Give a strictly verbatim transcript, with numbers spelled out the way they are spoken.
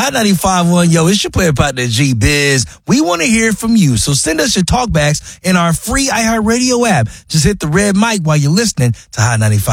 Hot ninety-five point one, yo, it's your player partner, G-Biz. We want to hear from you, so send us your talkbacks in our free iHeartRadio app. Just hit the red mic while you're listening to Hot ninety-five.